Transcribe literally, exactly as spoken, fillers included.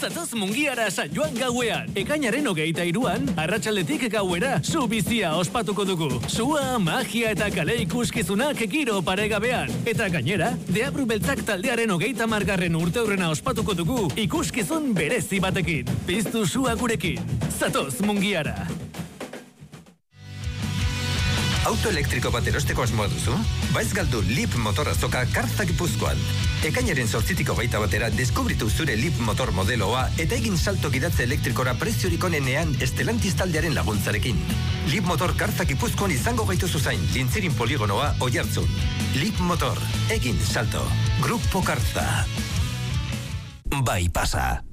Zatoz Mungiara San Joan gauean. Ekainaren hogeita hiruan, arratsaldetik gauera, su bizia ospatuko dugu. Sua, magia eta kale ikuskizunak giro paregabean. Eta gainera, Deabru Beltzak taldearen hogeita margarren urteurrena ospatuko dugu ikuskizun berezi batekin. Piztu sua gurekin. Zatoz Mungiara. Auto elektriko bat erosteko asmoa duzu? Baiz galdu Leap motor azoka Karza Gipuzkoan. Ekainaren zortzitiko baita batera deskubritu zure Leap motor modeloa eta egin salto gidatze elektrikora preziorik onenean Estelantis taldearen laguntzarekin. Leap motor Karza Gipuzkoan izango gaitu zuzain, Lintzirin poligonoa Oiartzun. Leap motor, egin salto. Grupo Karza. Bai pasa.